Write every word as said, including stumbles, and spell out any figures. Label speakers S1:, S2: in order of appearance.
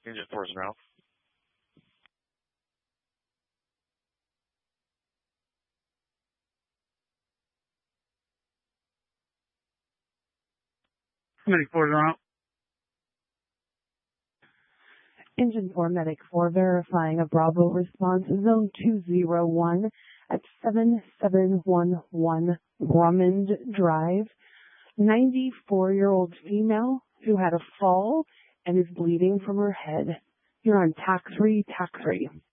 S1: Engine Force now.
S2: Medic four zero.
S3: Engine four, Medic four, verifying a Bravo response, zone two zero one at seven seven one one Drummond Drive. ninety-four-year-old female who had a fall and is bleeding from her head. You're on tax three, tax three.